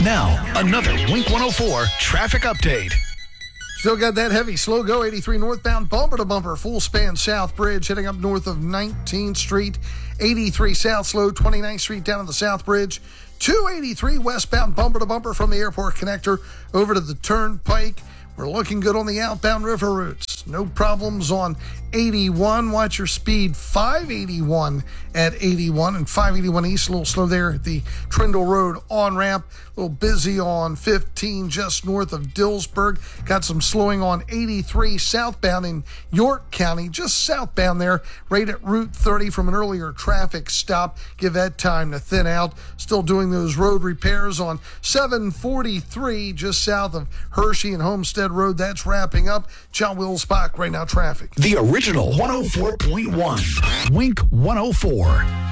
Now, another Wink 104 traffic update. Still got that heavy slow go 83 northbound bumper to bumper full span South Bridge heading up north of 19th Street. 83 south slow 29th Street down to the South Bridge. 283 westbound bumper to bumper from the airport connector over to the Turnpike. We're looking good on the outbound river routes. No problems on 81. Watch your speed. 581 at 81 and 581 east. A little slow there at the Trindle Road on-ramp. A little busy on 15 just north of Dillsburg. Got some slowing on 83 southbound in York County. Just southbound there, right at Route 30 from an earlier traffic stop. Give that time to thin out. Still doing those road repairs on 743 just south of Hershey and Homestead Road. That's wrapping up. John Wills-Bach, right now traffic. The original 104.1 Wink 104.